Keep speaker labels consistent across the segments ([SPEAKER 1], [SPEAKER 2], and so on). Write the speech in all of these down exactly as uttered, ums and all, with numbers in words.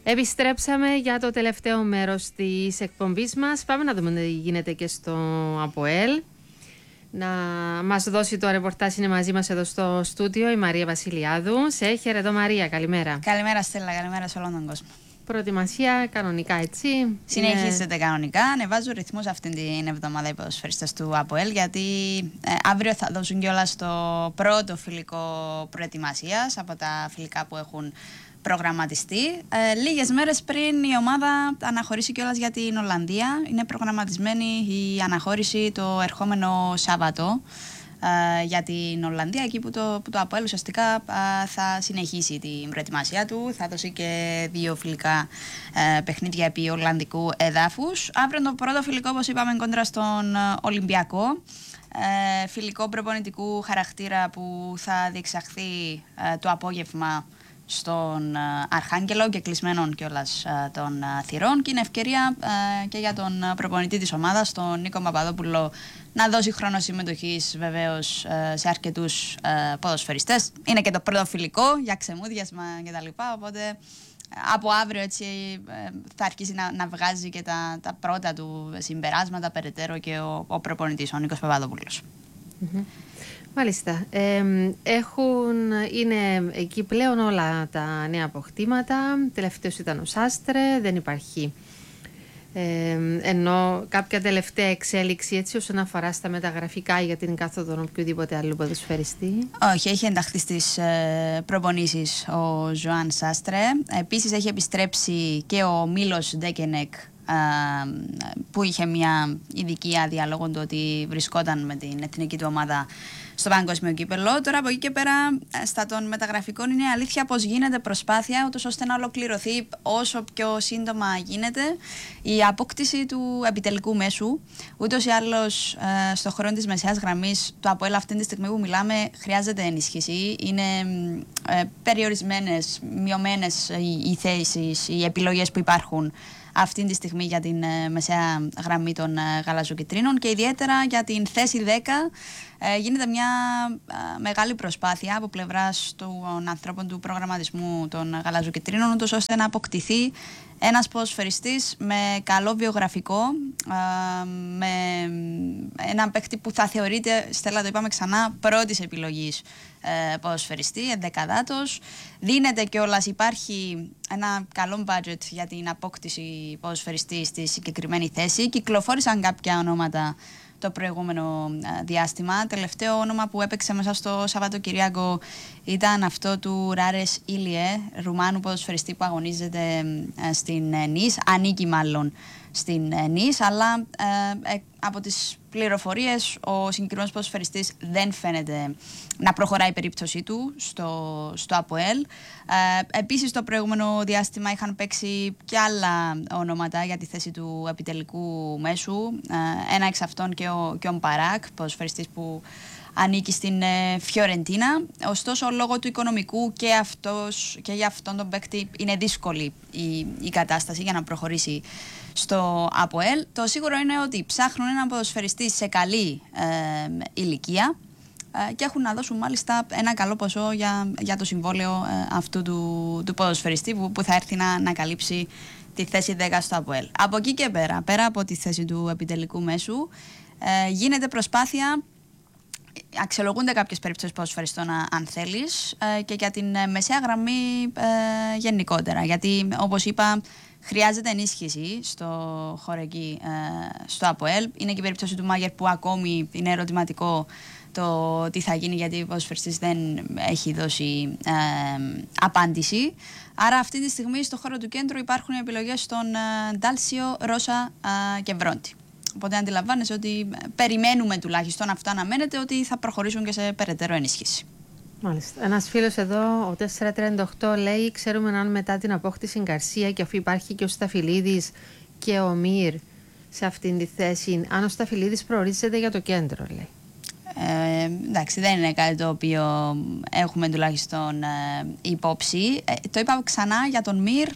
[SPEAKER 1] Επιστρέψαμε για το τελευταίο μέρος της εκπομπής μας. Πάμε να δούμε τι γίνεται και στο ΑΠΟΕΛ. Να μας δώσει το ρεπορτάζ, είναι μαζί μας εδώ στο στούντιο η Μαρία Βασιλιάδου. Σε χαιρετώ Μαρία, καλημέρα.
[SPEAKER 2] Καλημέρα Στέλλα, καλημέρα σε όλον τον κόσμο.
[SPEAKER 1] Προετοιμασία κανονικά, έτσι.
[SPEAKER 2] Συνεχίζεται είναι... κανονικά. Ανεβάζουν ρυθμούς αυτήν την εβδομάδα οι ποδοσφαιριστές του ΑΠΟΕΛ, γιατί ε, αύριο θα δώσουν κιόλας το πρώτο φιλικό προετοιμασίας από τα φιλικά που έχουν προγραμματιστεί. Ε, λίγες μέρες πριν η ομάδα αναχωρήσει κιόλας για την Ολλανδία. Είναι προγραμματισμένη η αναχώρηση το ερχόμενο Σάββατο ε, για την Ολλανδία, εκεί που το, που το ΑΠΟΕΛ ουσιαστικά ε, θα συνεχίσει την προετοιμασία του. Θα δώσει και δύο φιλικά ε, παιχνίδια επί Ολλανδικού εδάφους. Αύριο το πρώτο φιλικό, όπως είπαμε, κόντρα στον Ολυμπιακό. Ε, φιλικό προπονητικού χαρακτήρα που θα διεξαχθεί ε, το απόγευμα στον Αρχάγγελο και κλεισμένων κιόλας των θυρών, και είναι ευκαιρία και για τον προπονητή της ομάδας, τον Νίκο Παπαδόπουλο, να δώσει χρόνο συμμετοχής βεβαίως σε αρκετούς ποδοσφαιριστές. Είναι και το πρώτο φιλικό για ξεμούδιασμα κτλ. Οπότε από αύριο έτσι θα αρχίσει να, να βγάζει και τα, τα πρώτα του συμπεράσματα περαιτέρω και ο, ο προπονητής, ο Νίκος Παπαδόπουλος.
[SPEAKER 1] Mm-hmm. Μάλιστα. Ε, έχουν, είναι εκεί πλέον όλα τα νέα αποκτήματα. Τελευταίος ήταν ο Σάστρε, δεν υπάρχει ε, ενώ κάποια τελευταία εξέλιξη έτσι όσον αφορά στα μεταγραφικά για την κάθοδο οποιοδήποτε άλλου ποδοσφαιριστή.
[SPEAKER 2] Όχι, έχει ενταχθεί στις ε, προπονήσεις ο Ζωάν Σάστρε. Επίσης έχει επιστρέψει και ο Μίλος Ντέκενεκ, που είχε μια ειδική άδεια λόγω του ότι βρισκόταν με την εθνική του ομάδα στο παγκόσμιο κύπελλο. Τώρα από εκεί και πέρα στα των μεταγραφικών είναι αλήθεια πως γίνεται προσπάθεια ούτως ώστε να ολοκληρωθεί όσο πιο σύντομα γίνεται η απόκτηση του επιτελικού μέσου. Ούτως ή άλλως ε, στο χρόνο της μεσαίας γραμμής το ΑΠΟΕΛ αυτή τη στιγμή που μιλάμε χρειάζεται ενίσχυση. Είναι ε, περιορισμένες, μειωμένες οι, οι θέσεις, οι επιλογές που υπάρχουν αυτή τη στιγμή για την ε, μεσαία γραμμή των ε, γαλαζοκυτρίνων, και ιδιαίτερα για την θέση δέκα ε, γίνεται μια ε, μεγάλη προσπάθεια από πλευράς των ανθρώπων του προγραμματισμού των γαλαζοκυτρίνων, ούτως ώστε να αποκτηθεί ένας ποδοσφαιριστής με καλό βιογραφικό, ε, με έναν παίκτη που θα θεωρείται, Στέλλα το είπαμε ξανά, πρώτης επιλογής ε, ποδοσφαιριστή, ενδεκαδάτος. Δίνεται κιόλας, υπάρχει ένα καλό budget για την απόκτηση ποδοσφαιριστή στη συγκεκριμένη θέση. Κυκλοφόρησαν κάποια ονόματα το προηγούμενο διάστημα. Τελευταίο όνομα που έπαιξε μέσα στο Σαββατοκυριακό ήταν αυτό του Ράρες Ήλιε, Ρουμάνου ποδοσφαιριστή που αγωνίζεται στην Νις, ανήκει μάλλον στην Νις, αλλά ε, ε, από τις πληροφορίες ο συγκεκριμένος ποδοσφαιριστής δεν φαίνεται να προχωράει η περίπτωσή του στο, στο ΑΠΟΕΛ. Ε, επίσης το προηγούμενο διάστημα είχαν παίξει και άλλα ονόματα για τη θέση του επιτελικού μέσου. Ε, ένα εξ αυτών και ο, και ο Μπαράκ, ποδοσφαιριστής που ανήκει στην ε, Φιωρεντίνα. Ωστόσο, λόγω του οικονομικού και, αυτός, και για αυτόν τον παίκτη είναι δύσκολη η, η κατάσταση για να προχωρήσει στο ΑΠΟΕΛ. Το σίγουρο είναι ότι ψάχνουν έναν ποδοσφαιριστή σε καλή ε, ηλικία ε, και έχουν να δώσουν μάλιστα ένα καλό ποσό για, για το συμβόλαιο ε, αυτού του, του ποδοσφαιριστή που, που θα έρθει να, να καλύψει τη θέση δέκα στο ΑΠΟΕΛ. Από εκεί και πέρα, πέρα από τη θέση του επιτελικού μέσου, ε, γίνεται προσπάθεια. Αξιολογούνται κάποιες περιπτώσεις ποδοσφαιριστών, αν θέλεις, ε, και για την ε, μεσαία γραμμή ε, γενικότερα. Γιατί, όπως είπα, χρειάζεται ενίσχυση στο χώρο εκεί, ε, στο ΑΠΟΕΛ. Είναι και η περίπτωση του Μάγερ που ακόμη είναι ερωτηματικό το τι θα γίνει, γιατί ο ποδοσφαιριστής δεν έχει δώσει ε, απάντηση. Άρα αυτή τη στιγμή στο χώρο του κέντρου υπάρχουν επιλογές των ε, Ντάλσιο, Ρώσα ε, και Βρόντι. Οπότε αντιλαμβάνεσαι ότι περιμένουμε τουλάχιστον, αυτό αναμένεται, ότι θα προχωρήσουν και σε περαιτέρω ενίσχυση.
[SPEAKER 1] Μάλιστα. Ένας φίλος εδώ, ο τετρακόσια τριάντα οκτώ, λέει: ξέρουμε αν μετά την απόκτηση Γκαρσία και αφού υπάρχει και ο Σταφυλίδης και ο Μύρ σε αυτήν τη θέση, αν ο Σταφυλίδης προορίζεται για το κέντρο, λέει.
[SPEAKER 2] Ε, εντάξει, δεν είναι κάτι το οποίο έχουμε τουλάχιστον ε, υπόψη. Ε, το είπα ξανά για τον Μύρ.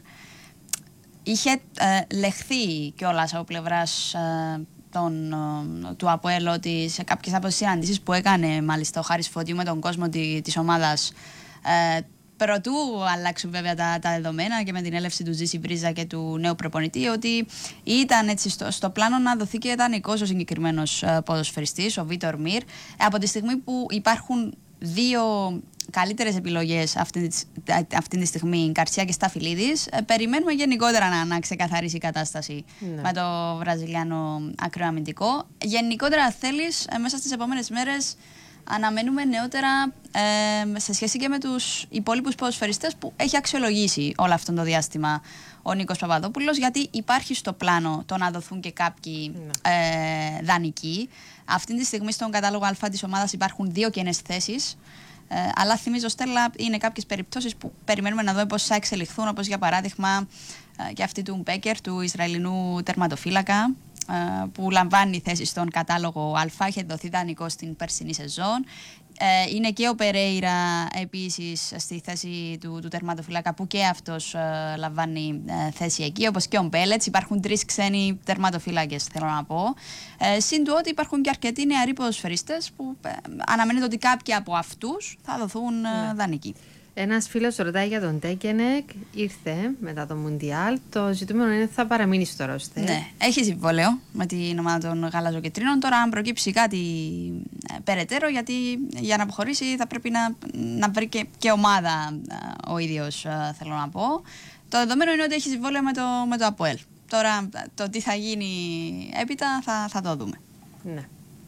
[SPEAKER 2] Είχε ε, λεχθεί κιόλας από πλευράς ε, τον, ε, του ΑΠΟΕΛ ότι σε κάποιες από τις συναντήσεις που έκανε μάλιστα ο Χάρης Φωτίου με τον κόσμο τη, της ομάδας, ε, Προτού αλλάξουν βέβαια τα, τα δεδομένα και με την έλευση του Ζήση Βρίζα και του νέου προπονητή, ότι ήταν έτσι στο, στο πλάνο να δοθεί και δανεικός ο συγκεκριμένος ποδοσφαιριστής, ο Βίτορ Μιρ, από τη στιγμή που υπάρχουν δύο καλύτερες επιλογές αυτή, αυτή τη στιγμή, Γκαρσία και Σταφυλίδης, περιμένουμε γενικότερα να, να ξεκαθαρίσει η κατάσταση ναι. με το βραζιλιάνο ακραίο αμυντικό. Γενικότερα θέλεις, μέσα στις επόμενες μέρες αναμένουμε νεότερα ε, σε σχέση και με τους υπόλοιπους ποδοσφαιριστές που έχει αξιολογήσει όλο αυτό το διάστημα ο Νίκος Παπαδόπουλος, γιατί υπάρχει στο πλάνο το να δοθούν και κάποιοι ναι. ε, δανεικοί. Αυτή τη στιγμή στον κατάλογο Α της ομάδας υπάρχουν δύο κενές θέσεις. Ε, αλλά θυμίζω, Στέλλα, είναι κάποιες περιπτώσεις που περιμένουμε να δούμε πώς θα εξελιχθούν, όπως για παράδειγμα ε, και αυτή του Μπέκερ, του Ισραηλινού τερματοφύλακα, ε, που λαμβάνει θέση στον κατάλογο Α, είχε δοθεί δανεικό στην περσινή σεζόν. Ε, είναι και ο Περέιρα επίσης στη θέση του, του τερματοφύλακα, που και αυτός ε, λαμβάνει ε, θέση εκεί, όπως και ο Μπέλετς. Υπάρχουν τρεις ξένοι τερματοφύλακες, θέλω να πω. Ε, συν του ότι υπάρχουν και αρκετοί νεαροί ποδοσφαιριστές που ε, αναμένεται ότι κάποιοι από αυτούς θα δοθούν ε, ναι. δανεικοί.
[SPEAKER 1] Ένας φίλος ρωτάει για τον Τέκενεκ, ήρθε μετά το Μουντιάλ. Το ζητούμενο είναι ότι θα παραμείνει στο ρόστερ.
[SPEAKER 2] Ναι, έχει συμβόλαιο με την ομάδα των Γαλαζοκεντρίνων. Τώρα, αν προκύψει κάτι ε, περαιτέρω, γιατί για να αποχωρήσει θα πρέπει να, να βρει και, και ομάδα ε, ο ίδιος, ε, θέλω να πω. Το δεδομένο είναι ότι έχει συμβόλαιο με το, με το ΑΠΟΕΛ. Τώρα, το τι θα γίνει έπειτα θα, θα το δούμε.
[SPEAKER 1] Ναι.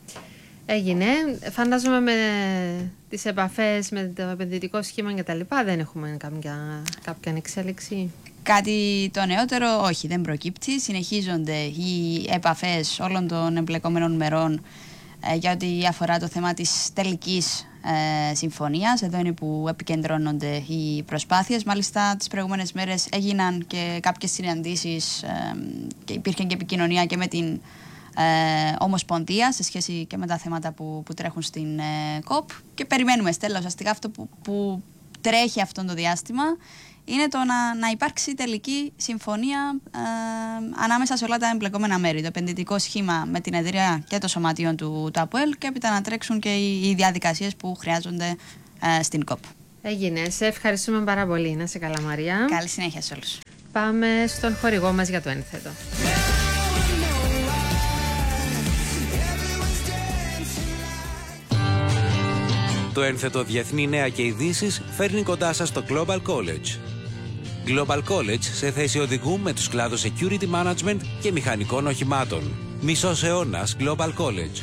[SPEAKER 1] Έγινε. Φαντάζομαι με τις επαφές με το επενδυτικό σχήμα και τα λοιπά δεν έχουμε κάποια, κάποια εξέλιξη.
[SPEAKER 2] Κάτι το νεότερο, όχι, δεν προκύπτει. Συνεχίζονται οι επαφές όλων των εμπλεκόμενων μερών ε, για ό,τι αφορά το θέμα της τελικής ε, συμφωνίας. Εδώ είναι που επικεντρώνονται οι προσπάθειες. Μάλιστα, τις προηγούμενες μέρες έγιναν και κάποιες συναντήσεις ε, και υπήρχε και επικοινωνία και με την Ε, Ομοσπονδία σε σχέση και με τα θέματα που, που τρέχουν στην ε, ΚΟΠ, και περιμένουμε, Στέλλα, ουσιαστικά αυτό που, που τρέχει αυτό το διάστημα είναι το να, να υπάρξει τελική συμφωνία ε, ανάμεσα σε όλα τα εμπλεκόμενα μέρη, το επενδυτικό σχήμα με την εταιρεία και το σωματείο του, του ΑΠΟΕΛ, και έπειτα να τρέξουν και οι, οι διαδικασίες που χρειάζονται ε, στην ΚΟΠ.
[SPEAKER 1] Έγινε. Σε ευχαριστούμε πάρα πολύ. Να σε καλά, Μαρία.
[SPEAKER 2] Καλή συνέχεια σε όλους.
[SPEAKER 1] Πάμε στον χορηγό μας για το ένθετο.
[SPEAKER 3] Το ένθετο Διεθνή Νέα και Ειδήσεις φέρνει κοντά σας το Global College. Global College σε θέση οδηγού με τους κλάδους Security Management και μηχανικών οχημάτων. Μισός αιώνας Global College.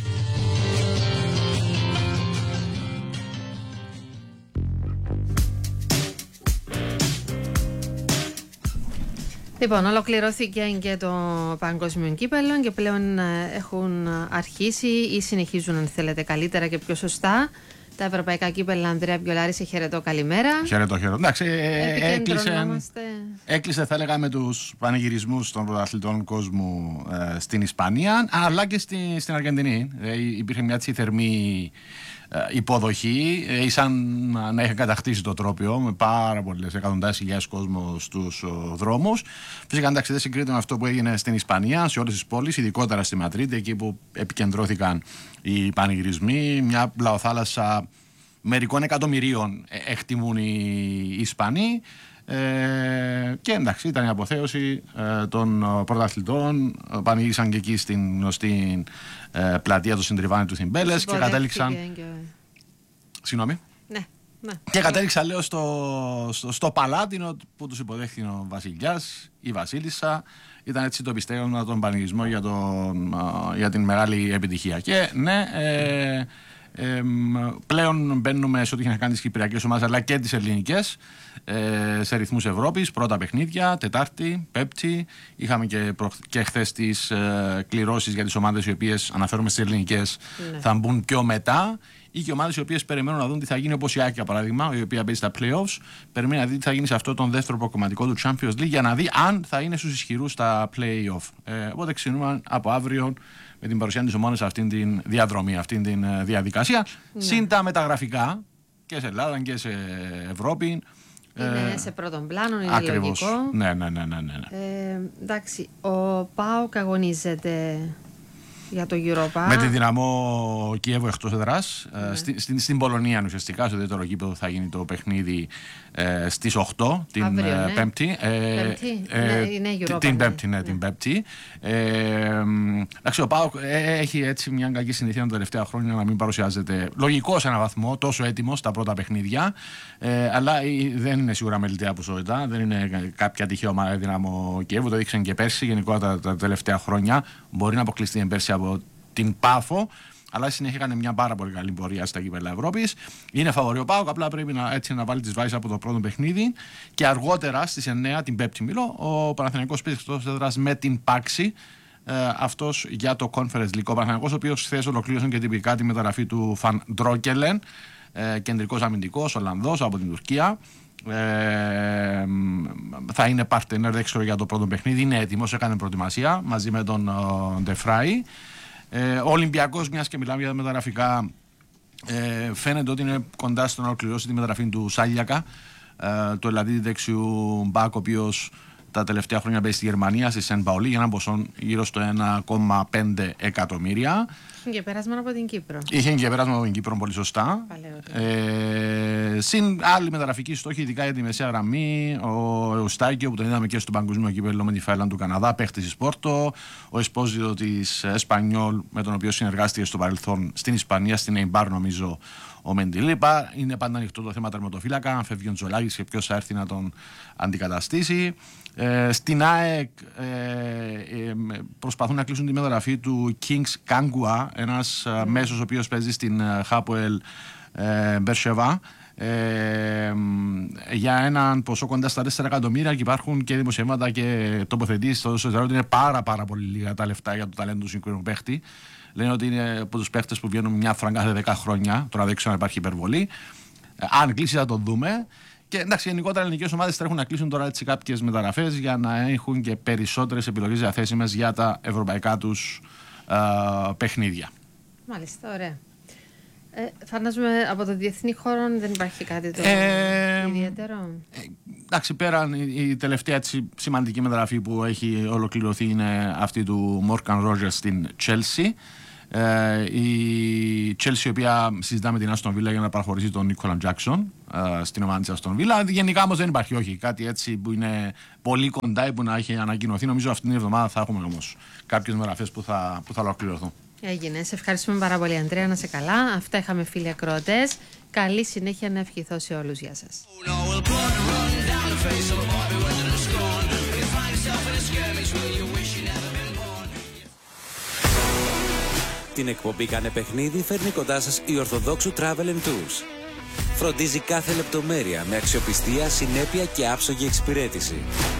[SPEAKER 1] Λοιπόν, ολοκληρώθηκε και το παγκόσμιο κύπελλο και πλέον έχουν αρχίσει ή συνεχίζουν, αν θέλετε, καλύτερα και πιο σωστά τα ευρωπαϊκά κύπελλα. Ανδρέα Βιολάρη, σε χαιρετώ, καλημέρα.
[SPEAKER 4] Χαιρετώ, χαιρετώ. Εντάξει, ε, έκλεισε, έκλεισε, θα έλεγα, με τους πανηγυρισμούς των πρωταθλητών κόσμου ε, στην Ισπανία, αλλά και στη, στην Αργεντινή. Ε, υπήρχε μια έτσι θερμή ε, υποδοχή, ε, σαν να είχαν κατακτήσει το τρόπαιο, με πάρα πολλές εκατοντάδες χιλιάδες κόσμο στους ο, δρόμους. Φυσικά, εντάξει, δεν συγκρίνεται με αυτό που έγινε στην Ισπανία, σε όλες τις πόλεις, ειδικότερα στη Μαδρίτη, εκεί που επικεντρώθηκαν οι πανηγυρισμοί. Μια λαοθάλασσα μερικών εκατομμυρίων εκτιμούν οι Ισπανοί, ε, και εντάξει, ήταν η αποθέωση ε, των πρωταθλητών. Πανηγύρισαν και εκεί στην γνωστή ε, πλατεία του Συντριβάνι του Θιμπέλες και κατέληξαν και... Συγγνώμη.
[SPEAKER 1] Ναι, ναι.
[SPEAKER 4] Και κατέληξαν, λέω, στο, στο, στο παλάτινο που τους υποδέχθηκε ο βασιλιάς, η βασίλισσα. Ήταν έτσι το πιστεύω τον πανηγυρισμό για, τον, για την μεγάλη επιτυχία. Και ναι, ε, Ε, πλέον μπαίνουμε σε ό,τι είχε να κάνει τις κυπριακές ομάδες αλλά και τις ελληνικές, ε, σε ρυθμούς Ευρώπης. Πρώτα παιχνίδια, Τετάρτη, Πέμπτη. Είχαμε και, προ... και χθες τις ε, κληρώσεις για τις ομάδες οι οποίες, αναφέρομαι στις ελληνικές, ναι, θα μπουν πιο μετά, ή και ομάδες οι οποίες περιμένουν να δουν τι θα γίνει, όπως η Άκη, για παράδειγμα, η οποία παίζει στα playoffs. Περιμένει να δει τι θα γίνει σε αυτό τον δεύτερο προκομματικό του Champions League, για να δει αν θα είναι στους ισχυρούς στα playoff. Ε, οπότε ξεκινούμε από αύριο με την παρουσία της ομάδας σε αυτήν την διαδρομή, αυτήν την uh, διαδικασία. Ναι. Συν τα μεταγραφικά και σε Ελλάδα και σε Ευρώπη.
[SPEAKER 1] Είναι ε, σε πρώτον πλάνο, είναι
[SPEAKER 4] ακριβώς
[SPEAKER 1] λογικό.
[SPEAKER 4] Ναι, ναι, ναι, ναι, ναι.
[SPEAKER 1] Ε, εντάξει, ο ΠΑΟΚ αγωνίζεται για το Europa.
[SPEAKER 4] Με τη Δυναμό Κιέβο εκτός έδρας.
[SPEAKER 1] Ναι.
[SPEAKER 4] Στην, στην, στην Πολωνία ουσιαστικά, στο δεύτερο γήπεδο θα γίνει το παιχνίδι ε, στις οκτώ την
[SPEAKER 1] Αύριο,
[SPEAKER 4] ε,
[SPEAKER 1] ναι.
[SPEAKER 4] Πέμπτη. Ε,
[SPEAKER 1] Πέμπτη.
[SPEAKER 4] Ε,
[SPEAKER 1] Ναι, είναι Europa,
[SPEAKER 4] την
[SPEAKER 1] ναι.
[SPEAKER 4] Πέμπτη, ναι,
[SPEAKER 1] Ναι.
[SPEAKER 4] την Πέμπτη. Ε, εντάξει, ο ΠΑΟΚ ε, έχει έτσι μια κακή συνήθεια τα τελευταία χρόνια να μην παρουσιάζεται λογικό σε έναν βαθμό, τόσο έτοιμο στα πρώτα παιχνίδια. Ε, αλλά ε, δεν είναι σίγουρα μελιτέα ποσότητα. Δεν είναι κάποια τυχαία ομάδα Δυναμό Κιέβου. Το δείξαν και πέρσι, γενικότερα τα, τα τελευταία χρόνια. Μπορεί να αποκλειστεί πέρσι από την Πάφο. Αλλά συνέχεια έκανε μια πάρα πολύ καλή πορεία στα κύπελλα Ευρώπης. Είναι φαβορί ο ΠΑΟΚ, απλά πρέπει να, έτσι, να βάλει τις βάσεις από το πρώτο παιχνίδι. Και αργότερα στις εννιά, την Πέμπτη μιλώ, ο Παναθηναϊκός πήγε εκτός έδρας με την Πάξη. Ε, αυτός για το Conference League. Ο Παναθηναϊκός, ο οποίος χθες ολοκλήρωσε και τυπικά τη μεταγραφή του Φαν Ντρόκελεν, ε, κεντρικός αμυντικός, Ολλανδός από την Τουρκία. Ε, θα είναι partner, δεν ξέρω για το πρώτο παιχνίδι. Είναι έτοιμος, έκανε προετοιμασία μαζί με τον Ντεφράι. Ε, ο Ολυμπιακός, μιας και μιλάμε για τα μεταγραφικά, ε, φαίνεται ότι είναι κοντά στο να ολοκληρώσει τη μεταγραφή του Σάλιακα, ε, του Ελλαδίτη δεξιού μπακ, ο οποίος τα τελευταία χρόνια παίζει στη Γερμανία, στη Σεν Παολί, για έναν ποσό γύρω στο ένα κόμμα πέντε εκατομμύρια.
[SPEAKER 1] Είχε και πέρασμα από την Κύπρο.
[SPEAKER 4] Είχε και πέρασμα από την Κύπρο, πολύ σωστά. Ε, συν άλλη μεταγραφική στόχη, ειδικά για τη μεσαία γραμμή, ο Εουστάκιο που τον είδαμε και στο παγκοσμίο κύπελλο με τη Φάιλαντ του Καναδά, παίχτης της Πόρτο, ο Εσπόζιτο της Εσπανιόλ, με τον οποίο συνεργάστηκε στο παρελθόν στην Ισπανία, στην Εϊμπάρ, νομίζω, ο Μεντιλίπα. Είναι πάντα ανοιχτό το θέμα τερματοφύλακα, αν φεύγει ο Τζολάκης και ποιος θα έρθει να τον αντικαταστήσει. Ε, στην ΑΕΚ ε, ε, προσπαθούν να κλείσουν τη μεταγραφή του Kings Kangua, ένας mm. μέσος ο οποίος παίζει στην Χάποελ ε, Μπερσεβά, ε, για έναν ποσό κοντά στα τέσσερα εκατομμύρια, και υπάρχουν και δημοσιεύματα και τοποθετήσεις στο σωτερό ότι είναι πάρα, πάρα πολύ λίγα τα λεφτά για το ταλέντο του συγκεκριμένου παίχτη. Λένε ότι είναι από τους παίχτες που βγαίνουν μια φορά κάθε δέκα χρόνια. Τώρα δεν ξέρω αν υπάρχει υπερβολή. Ε, αν κλείσει θα το δούμε. Και εντάξει, γενικότερα οι ελληνικές ομάδες τρέχουν να κλείσουν τώρα κάποιες μεταγραφές για να έχουν και περισσότερες επιλογές διαθέσιμες για τα ευρωπαϊκά τους ε, παιχνίδια.
[SPEAKER 1] Μάλιστα, ωραία. Ε, φαντάζομαι από το διεθνή χώρο δεν υπάρχει κάτι το
[SPEAKER 4] ε,
[SPEAKER 1] ιδιαίτερο.
[SPEAKER 4] Ε, εντάξει, πέραν η, η τελευταία έτσι, σημαντική μεταγραφή που έχει ολοκληρωθεί είναι αυτή του Morgan Rogers στην Chelsea. Ε, η Chelsea, η οποία συζητά με την Aston Villa για να παραχωρήσει τον Νίκολα Τζάκσον ε, στην ομάδα της Aston Villa. Γενικά όμως δεν υπάρχει, όχι, κάτι έτσι που είναι πολύ κοντά ή που να έχει ανακοινωθεί. Νομίζω αυτή την εβδομάδα θα έχουμε όμως κάποιες μεταγραφές που θα, που θα ολοκληρωθούν.
[SPEAKER 1] Έγινε. Σε ευχαριστούμε πάρα πολύ, Αντρέα. Να σε καλά. Αυτά είχαμε, φίλοι ακροατές. Καλή συνέχεια να ευχηθώ σε όλους. Γεια σας.
[SPEAKER 3] Την εκπομπή «Κάνε παιχνίδι» φέρνει κοντά σας η Ορθοδόξου Travel and Tours. Φροντίζει κάθε λεπτομέρεια με αξιοπιστία, συνέπεια και άψογη εξυπηρέτηση.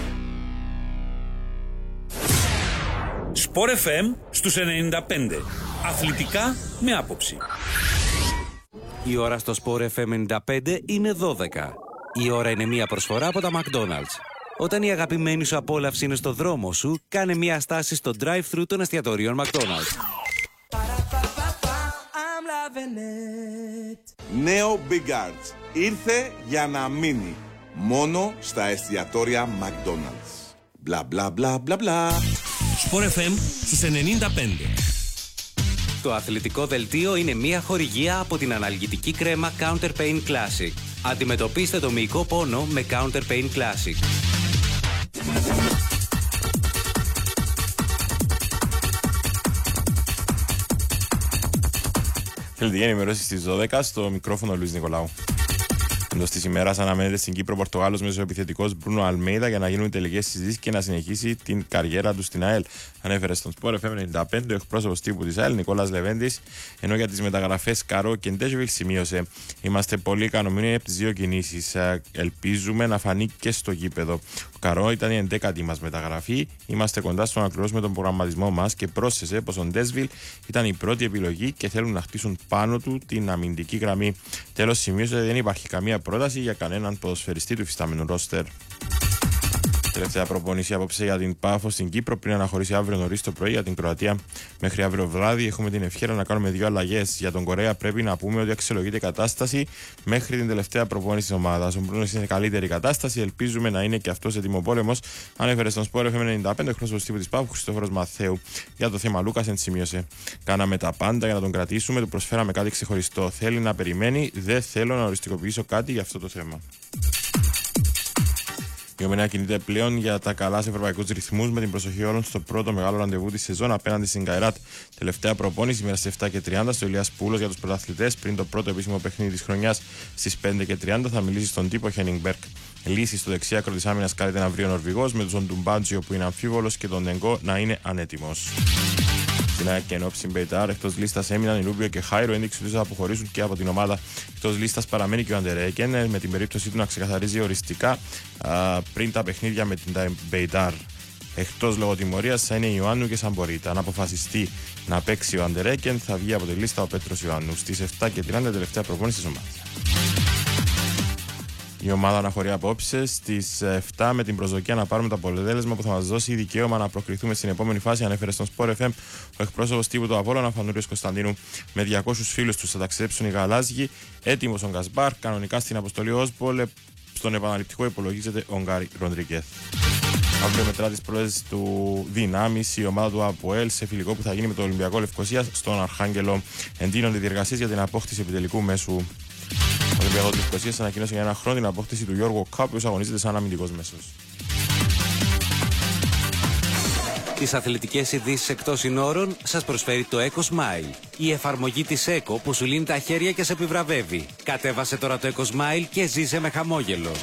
[SPEAKER 5] Σπορ εφ εμ στους ενενήντα πέντε. Αθλητικά με άποψη.
[SPEAKER 3] Η ώρα στο Σπορ εφ εμ ενενήντα πέντε είναι δώδεκα. Η ώρα είναι μία προσφορά από τα McDonald's. Όταν η αγαπημένη σου απόλαυση είναι στο δρόμο σου, κάνε μία στάση στο drive-thru των εστιατορίων McDonald's.
[SPEAKER 6] Νέο Big Arts ήρθε για να μείνει μόνο στα εστιατόρια McDonald's. Μπλα μπλα μπλα μπλα μπλα.
[SPEAKER 5] Σπορ εφ εμ στους ενενήντα πέντε.
[SPEAKER 3] Το αθλητικό δελτίο είναι μία χορηγία από την αναλγητική κρέμα Counter Pain Classic. Αντιμετωπίστε το μυϊκό πόνο με Counter Pain Classic.
[SPEAKER 7] Αθλητική ενημέρωση στις δώδεκα, στο μικρόφωνο Λουίς Νικολάου. Εντός της ημέρας αναμένεται στην Κύπρο Πορτογάλος μεσοεπιθετικός Μπρούνο Αλμέιδα για να γίνουν τελικές συζητήσεις και να συνεχίσει την καριέρα του στην ΑΕΛ. Ανέφερε στον Σπορ εφ εμ ενενήντα πέντε ο εκπρόσωπος τύπου της ΑΕΛ Νικόλας Λεβέντης, ενώ για τις μεταγραφές Καρό και Ντέζεβικ σημείωσε: είμαστε πολύ ικανοποιημένοι από τις δύο κινήσεις. Ελπίζουμε να φανεί και στο γήπεδο. Ο Καρό ήταν η εντέκατη μας μεταγραφή. Είμαστε κοντά στο να κληρώσουμε τον προγραμματισμό μας και πρόσθεσε πως ο Ντέσβιλ ήταν η πρώτη επιλογή και θέλουν να χτίσουν πάνω του την αμυντική γραμμή. Τέλος, σημείωσε ότι δεν υπάρχει καμία πρόταση για κανέναν ποδοσφαιριστή του υφιστάμενου ρόστερ. Τελευταία προπόνηση απόψε για την Πάφο στην Κύπρο πριν αναχωρήσει αύριο νωρίς το πρωί για την Κροατία μέχρι αύριο βράδυ. Έχουμε την ευχαίρεια να κάνουμε δύο αλλαγές. Για τον Κορέα πρέπει να πούμε ότι αξιολογείται η κατάσταση μέχρι την τελευταία προπόνηση της ομάδας. Ο Μπρούνος είναι σε καλύτερη κατάσταση. Ελπίζουμε να είναι και αυτός ετοιμοπόλεμος. Ανέφερε στον Σπορ εφ εμ ενενήντα πέντε εκπρόσωπος τύπου της Πάφου Χριστόφορος Μαθαίου. Για το θέμα Λούκας ενσημείωσε. Κάναμε τα πάντα για να τον κρατήσουμε. Του προσφέραμε κάτι ξεχωριστό. Θέλει να περιμένει. Δεν θέλω να οριστικοποιήσω κάτι για αυτό το θέμα. Η Ομονία κινείται πλέον για τα καλά σε ευρωπαϊκούς ρυθμούς με την προσοχή όλων στο πρώτο μεγάλο ραντεβού της σεζόν απέναντι στην Καϊράτ. Τελευταία προπόνηση ημέρα στις επτά και τριάντα στο Ηλίας Πούλος για τους πρωταθλητές πριν το πρώτο επίσημο παιχνίδι της χρονιάς στις πέντε και τριάντα θα μιλήσει στον τύπο Χένιγκμπεργκ. Λύση στο δεξιάκρο της άμυνας κάλεται να βρει ο Νορβηγός με τον Ντουμπάντζιο που είναι αμφίβολος και τον Νεγκό να είναι ανέτοιμος. Στην ΑΕΚ και ενόψει Μπεϊτάρ, εκτός λίστας έμειναν οι Ρούμπιο και Χάιρο, ένδειξη ότι θα αποχωρήσουν και από την ομάδα. Εκτός λίστας παραμένει και ο Αντερέκεν με την περίπτωσή του να ξεκαθαρίζει οριστικά α, πριν τα παιχνίδια με την Μπεϊτάρ. Εκτός λόγω τιμωρίας θα είναι η Ιωάννου και Σαμπορίτα. Αν αποφασιστεί να παίξει ο Αντερέκεν, θα βγει από τη λίστα ο Πέτρος Ιωάννου. Στις επτά και τριάντα τελευταία προπόνηση της ομάδας. Η ομάδα αναχωρεί απόψε στις επτά με την προσδοκία να πάρουμε το αποτέλεσμα που θα μας δώσει δικαίωμα να προκριθούμε στην επόμενη φάση, ανέφερε στον Sport εφ εμ ο εκπρόσωπος τύπου του Απόλλωνα Φανούριος Κωνσταντίνου. Με διακόσιους φίλους τους θα ταξιδέψουν οι Γαλάζιοι. Έτοιμος ο Γκασμπάρ, κανονικά στην αποστολή Όσμπολε. Στον επαναληπτικό υπολογίζεται ο Γκάρι Ροντρικέθ. Αύριο μετρά τις πρόεδρες του Δυνάμεις η ομάδα του ΑΠΟΕΛ σε φιλικό που θα γίνει με το Ολυμπιακό Λευκοσίας στον Αρχάγγελο. Εντείνονται οι διεργασίες για την απόκτηση επιτελικού μέσου. Ο Ολυμπιακός Λευκοσίας ανακοίνωσε για ένα χρόνο την απόκτηση του Γιώργου Κάπου, ο οποίος αγωνίζεται σαν αμυντικός μέσος.
[SPEAKER 3] Τις αθλητικές ειδήσεις εκτός συνόρων σας προσφέρει το Eco Smile. Η εφαρμογή της Eco που σου λύνει τα χέρια και σε επιβραβεύει. Κατέβασε τώρα το Eco Smile και ζήσε με χαμόγελο.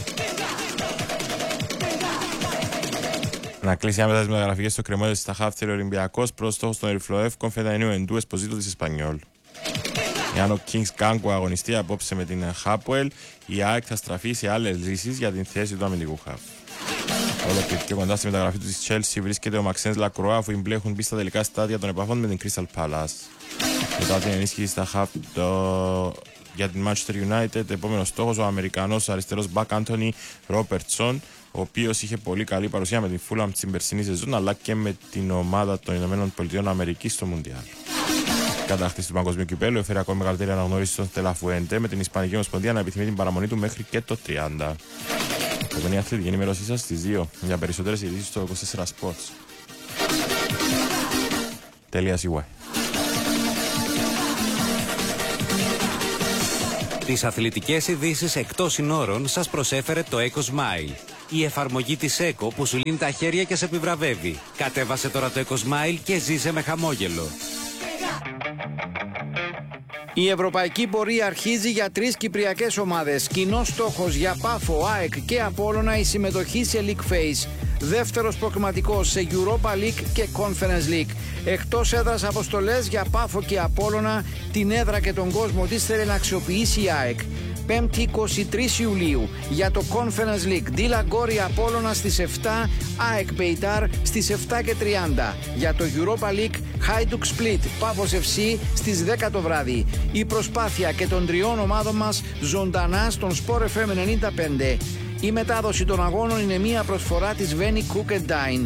[SPEAKER 7] Να κλείσει άμεσα τις μεταγραφικές στο Κρεμόδες στα Χάφτερ ο Ολυμπιακός προς στόχος των Ερυφλοεύκων Φετανίου Εντού Εσποζίτο της Εσπανιόλ. Εάν ο Kings Κάγκο αγωνιστεί απόψε με την Χάπουελ, η ΑΕΚ θα στραφεί σε άλλες λύσεις για την θέση του αμυντικού χαφ. Ολοκληρωτική κοντά στη μεταγραφή του της Chelsea βρίσκεται ο Μαξένς Λακροά, αφού οι μπλε έχουν μπει στα τελικά στάδια των επαφών με την Crystal Palace. Μετά την ενίσχυση στα χαφ το... για την Manchester United, επόμενος στόχος ο Αμερικανός αριστερός back Anthony Robertson, ο οποίος είχε πολύ καλή παρουσία με την Fulham στην περσινή σεζόν, αλλά και με την ομάδα των Ηνωμένων Πολιτειών Αμερικής στο Μουντιάλ. Κατάκτηση του Παγκοσμίου Κυπέλλου έφερε ακόμα μεγαλύτερη αναγνώριση στον Τελαφουέντε με την Ισπανική Ομοσπονδία να επιθυμεί την παραμονή του μέχρι και το τριάντα. Αυτό είναι η αθλητική ενημέρωσή σας στις δύο. Για περισσότερες ειδήσεις στο είκοσι τέσσερα Sports. Τελεία σι γουάι.
[SPEAKER 3] Τις αθλητικές ειδήσεις εκτός συνόρων σας προσέφερε το Eco Smile. Η εφαρμογή της Eco που σου λύνει τα χέρια και σε επιβραβεύει. Κατέβασε τώρα το Eco Smile και ζήσε με χαμόγελο.
[SPEAKER 8] Η ευρωπαϊκή πορεία αρχίζει για τρεις κυπριακές ομάδες. Κοινός στόχος για Πάφο, ΑΕΚ και Απόλλωνα η συμμετοχή σε League Phase. Δεύτερος προκριματικός σε Europa League και Conference League. Εκτός έδρας αποστολές για Πάφο και Απόλλωνα, την έδρα και τον κόσμο της θέλει να αξιοποιήσει η ΑΕΚ. Πέμπτη εικοστή τρίτη Ιουλίου για το Conference League. Ντίλα Γκόρι Απόλλωνα στις επτά, ΑΕΚ Μπεϊτάρ στις επτά και τριάντα. Για το Europa League Hajduk Split Πάφος εφ σι στις δέκα το βράδυ. Η προσπάθεια και των τριών ομάδων μας ζωντανά στον Sport εφ εμ ενενήντα πέντε. Η μετάδοση των αγώνων είναι μία προσφορά της Veni Cook and Dine.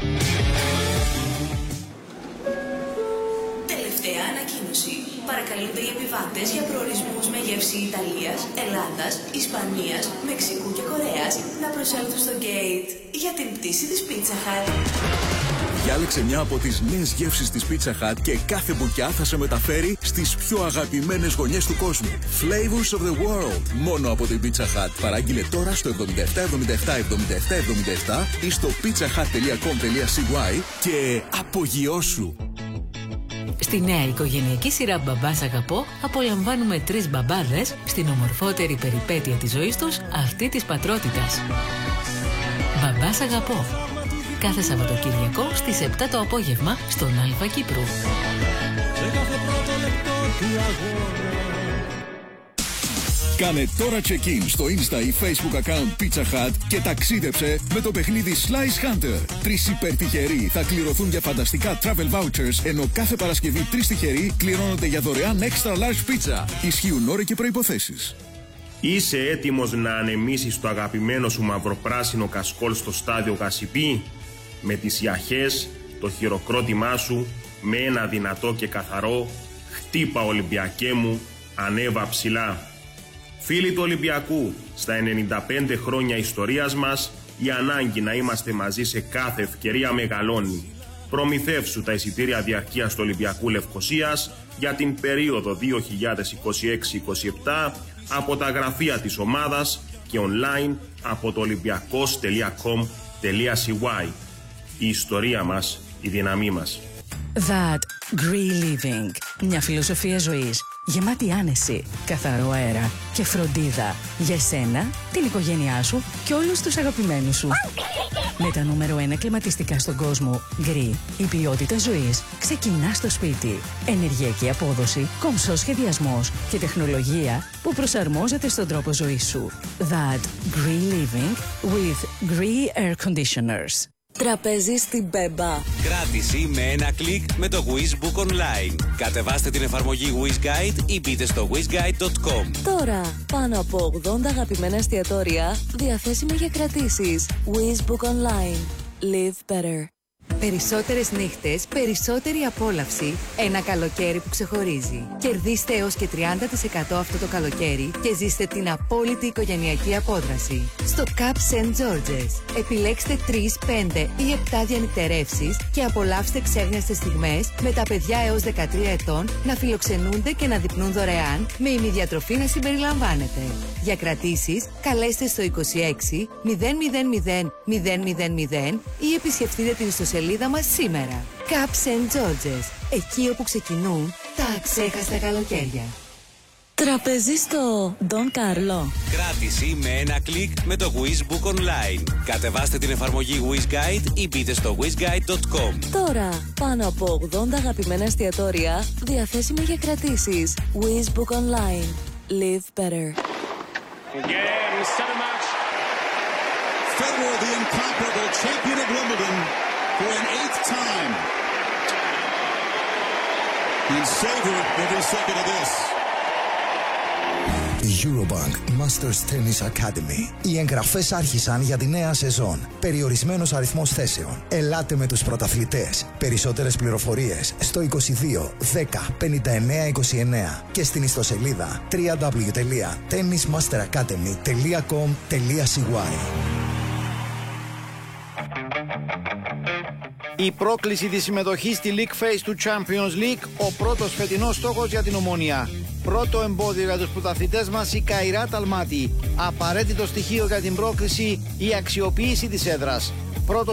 [SPEAKER 9] Τελευταία ανακοίνωση. Παρακαλούνται οι επιβάτες για προορισμούς με γεύση Ιταλίας, Ελλάδας, Ισπανίας, Μεξικού και Κορέας να προσέλθουν στο gate για την πτήση της Pizza Hut.
[SPEAKER 10] Διάλεξε μια από τις νέες γεύσεις της Pizza Hut και κάθε μπουκιά θα σε μεταφέρει στις πιο αγαπημένες γωνιές του κόσμου. Flavors of the world. Μόνο από την Pizza Hut. Παράγγειλε τώρα στο εβδομήντα επτά εβδομήντα επτά εβδομήντα επτά εβδομήντα επτά ή στο pizzahut τελεία com τελεία σι γουάι και απογειώσου.
[SPEAKER 11] Στη νέα οικογενειακή σειρά «Μπαμπάς Αγαπώ» απολαμβάνουμε τρεις μπαμπάδες στην ομορφότερη περιπέτεια της ζωής τους, αυτή της πατρότητας. «Μπαμπάς Αγαπώ». Κάθε Σαββατοκύριακο στις επτά το απόγευμα στον Αλφα Κύπρου.
[SPEAKER 10] Κάνε τώρα check-in στο Insta ή Facebook account Pizza Hut και ταξίδεψε με το παιχνίδι Slice Hunter. Τρεις υπερτυχεροί θα κληρωθούν για φανταστικά travel vouchers, ενώ κάθε Παρασκευή τρεις τυχεροί κληρώνονται για δωρεάν extra large pizza. Ισχύουν όροι και προϋποθέσεις.
[SPEAKER 12] Είσαι έτοιμος να ανεμίσεις το αγαπημένο σου μαυροπράσινο κασκόλ στο στάδιο Γασιπί? Με τις ιαχές, το χειροκρότημά σου, με ένα δυνατό και καθαρό «Χτύπα Ολυμπιακέ μου, ανέβα ψηλά». Φίλοι του Ολυμπιακού, στα ενενήντα πέντε χρόνια ιστορίας μας, η ανάγκη να είμαστε μαζί σε κάθε ευκαιρία μεγαλώνει. Προμηθεύσου τα εισιτήρια διαρκείας του Ολυμπιακού Λευκωσίας για την περίοδο δύο χιλιάδες είκοσι έξι είκοσι επτά από τα γραφεία της ομάδας και online από το ολυμπιακός τελεία κομ τελεία σι γουάι. Η ιστορία μας, η δύναμή μας.
[SPEAKER 13] That Green Living. Μια φιλοσοφία ζωής γεμάτη άνεση, καθαρό αέρα και φροντίδα για εσένα, την οικογένειά σου και όλους τους αγαπημένους σου. Με τα νούμερο ένα κλιματιστικά στον κόσμο, Green, η ποιότητα ζωής ξεκινά στο σπίτι. Ενεργειακή απόδοση, κομψός σχεδιασμός και τεχνολογία που προσαρμόζεται στον τρόπο ζωής σου. That Green Living with Green Air Conditioners.
[SPEAKER 14] Τραπέζι στην Μπέμπα.
[SPEAKER 3] Κράτηση με ένα κλικ με το Wish Book Online. Κατεβάστε την εφαρμογή Wish Guide ή μπείτε στο wish guide τελεία com.
[SPEAKER 14] Τώρα, πάνω από ογδόντα αγαπημένα εστιατόρια διαθέσιμα για κρατήσεις. Wish Book Online. Live better.
[SPEAKER 15] Περισσότερες νύχτες, περισσότερη απόλαυση. Ένα καλοκαίρι που ξεχωρίζει. Κερδίστε έως και τριάντα τοις εκατό αυτό το καλοκαίρι και ζήστε την απόλυτη οικογενειακή απόδραση. Στο Cup Σεντ George's. Επιλέξτε τρεις, πέντε ή επτά διανυκτερεύσεις και απολαύστε ξέχνιαστες στιγμές με τα παιδιά έως δεκατρία ετών να φιλοξενούνται και να δειπνούν δωρεάν με ημιδιατροφή να συμπεριλαμβάνεται. Για κρατήσεις, καλέστε στο είκοσι έξι μηδέν μηδέν μηδέν μηδέν μηδέν μηδέν ή επισκεφτείτε την ιστοσελίδα μας σήμερα. Cup Σεντ George's. Εκεί όπου ξεκινούν τα αξέχαστα καλοκαίρια.
[SPEAKER 14] Τραπέζι στο Don Carlo.
[SPEAKER 3] Κράτηση με ένα κλικ με το Wish Book Online. Κατεβάστε την εφαρμογή Wish Guide ή μπείτε στο wish guide τελεία com.
[SPEAKER 14] Τώρα, πάνω από ογδόντα αγαπημένα εστιατόρια διαθέσιμα για κρατήσεις. Wish Book Online. Live better.
[SPEAKER 16] Again, center match. Federer, the incomparable champion of Wimbledon for an eighth time. And savored every second of this.
[SPEAKER 17] Eurobank Masters Tennis Academy. Οι εγγραφές άρχισαν για τη νέα σεζόν. Περιορισμένος αριθμός θέσεων. Ελάτε με τους πρωταθλητές. Περισσότερες πληροφορίες στο είκοσι δύο δέκα πενήντα εννέα είκοσι εννέα και στην ιστοσελίδα double-u double-u double-u τελεία tennis master academy τελεία com τελεία σι γουάι.
[SPEAKER 8] Η πρόκληση της συμμετοχής στη League Phase του Champions League, ο πρώτος φετινός στόχος για την Ομόνοια. Πρώτο εμπόδιο για τους πρωταθλητές μας, η Καϊράτ Αλμάτι. Απαραίτητο στοιχείο για την πρόκληση, η αξιοποίηση της έδρας. Πρώτο